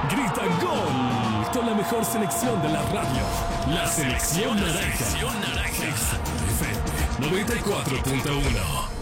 Grita gol con la mejor selección de la radio. La selección naranja. 94.1.